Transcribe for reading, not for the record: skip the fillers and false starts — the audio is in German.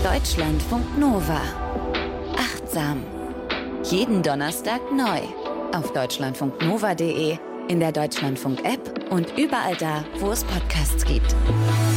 Deutschlandfunk Nova. Achtsam. Jeden Donnerstag neu. Auf deutschlandfunknova.de, in der Deutschlandfunk-App und überall da, wo es Podcasts gibt.